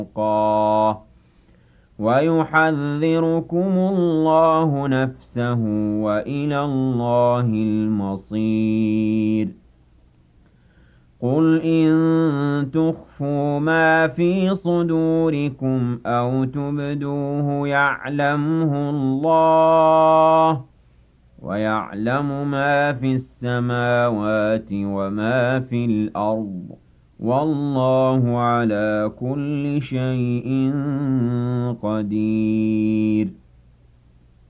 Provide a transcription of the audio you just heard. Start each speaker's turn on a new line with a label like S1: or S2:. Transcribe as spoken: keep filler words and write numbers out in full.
S1: تُقَاهُ وَيُحَذِّرُكُمُ اللَّهُ نَفْسَهُ ۗ وَإِلَى اللَّهِ الْمَصِيرُ قُلْ إِن تُخْفُوا مَا فِي صُدُورِكُمْ أَوْ تُبْدُوهُ يَعْلَمْهُ اللَّهُ ۗ وَيَعْلَمُ مَا فِي السَّمَاوَاتِ وَمَا فِي الْأَرْضِ ۗ وَاللَّهُ عَلَىٰ كُلِّ شَيْءٍ قَدِيرٌ